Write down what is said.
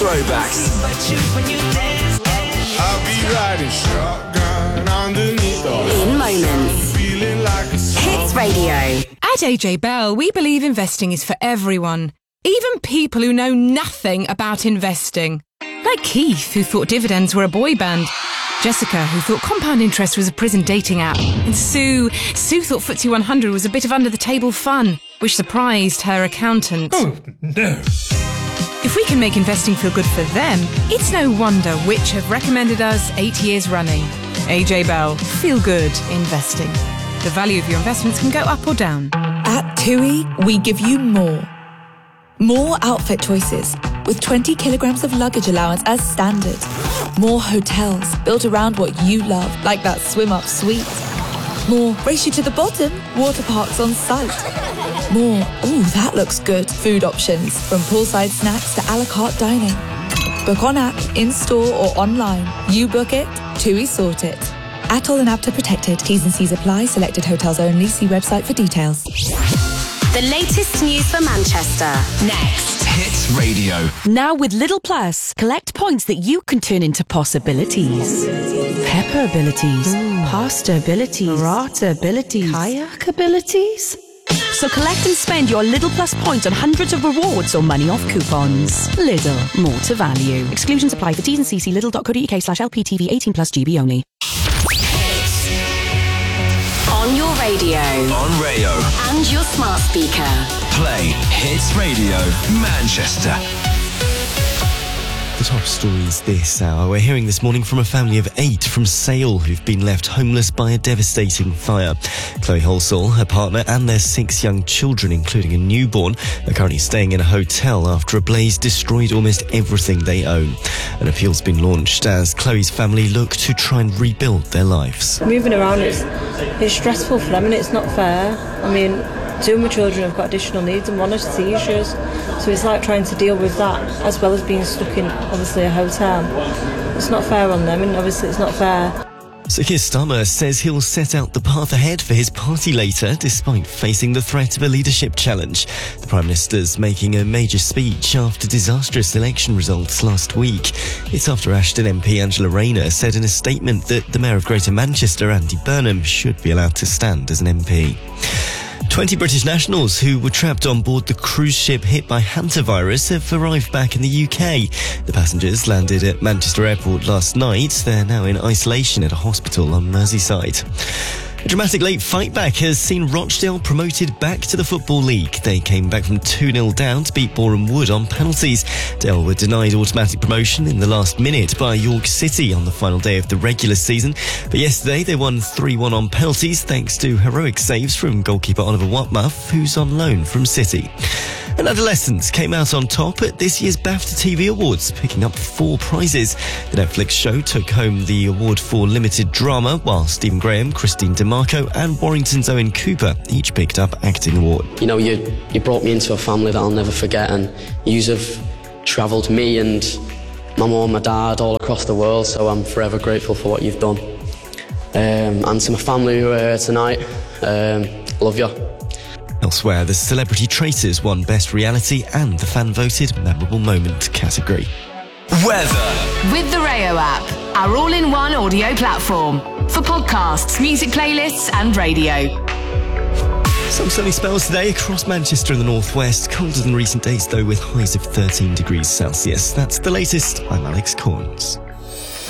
throwbacks. I'll be riding shotgun underneath the In moments. feeling like a Hits Radio. At AJ Bell, we believe investing is for everyone, even people who know nothing about investing. Like Keith, who thought dividends were a boy band. Jessica, who thought compound interest was a prison dating app. And Sue thought FTSE 100 was a bit of under-the-table fun, which surprised her accountant. Oh, no. If we can make investing feel good for them, it's no wonder which have recommended us 8 years running. AJ Bell, feel good investing. The value of your investments can go up or down. At TUI, we give you more. More outfit choices, with 20 kilograms of luggage allowance as standard. More hotels built around what you love, like that swim-up suite. More race you to the bottom, water parks on site. More, ooh, that looks good, food options, from poolside snacks to a la carte dining. Book on app, in-store or online. You book it, TUI sort it. ATOL and APTA protected. T's and C's apply. Selected hotels only. See website for details. The latest news for Manchester. Next. Hits Radio. Now with Lidl Plus, collect points that you can turn into possibilities. Pepper abilities, pasta abilities, burrata abilities, kayak abilities. So collect and spend your Lidl Plus points on hundreds of rewards or money off coupons. Lidl, more to value. Exclusions apply for T's and C's. Lidl.co.uk/LPTV 18+ GB only. On your radio. On Rayo. And your smart speaker. Play Hits Radio Manchester. The top stories this hour. We're hearing this morning from a family of 8 from Sale who've been left homeless by a devastating fire. Chloe Holsall, her partner and their 6 young children, including a newborn, are currently staying in a hotel after a blaze destroyed almost everything they own. An appeal's been launched as Chloe's family look to try and rebuild their lives. Moving around, it's stressful for them and it's not fair. I mean, 2 of my children have got additional needs and 1 has seizures. So it's like trying to deal with that as well as being stuck in, obviously, a hotel. It's not fair on them and obviously it's not fair. So Keir Starmer says he'll set out the path ahead for his party later, despite facing the threat of a leadership challenge. The Prime Minister's making a major speech after disastrous election results last week. It's after Ashton MP Angela Rayner said in a statement that the Mayor of Greater Manchester, Andy Burnham, should be allowed to stand as an MP. 20 British nationals who were trapped on board the cruise ship hit by hantavirus have arrived back in the UK. The passengers landed at Manchester Airport last night. They're now in isolation at a hospital on Merseyside. A dramatic late fightback has seen Rochdale promoted back to the Football League. They came back from 2-0 down to beat Boreham Wood on penalties. Dale were denied automatic promotion in the last minute by York City on the final day of the regular season. But yesterday they won 3-1 on penalties thanks to heroic saves from goalkeeper Oliver Watmuff, who's on loan from City. And Adolescents came out on top at this year's BAFTA TV Awards, picking up 4 prizes. The Netflix show took home the award for limited drama, while Stephen Graham, Christine DeMarco and Warrington's Owen Cooper each picked up acting award. You know, you brought me into a family that I'll never forget, and yous have travelled me and my mum, my dad all across the world, so I'm forever grateful for what you've done. And to my family who are here tonight, love you. Elsewhere, the Celebrity Traitors won Best Reality and the fan-voted Memorable Moment category. Weather. With the Rayo app, our all-in-one audio platform for podcasts, music playlists and radio. Some sunny spells today across Manchester and the northwest. Colder than recent days, though, with highs of 13 degrees Celsius. That's the latest. I'm Alex Corns.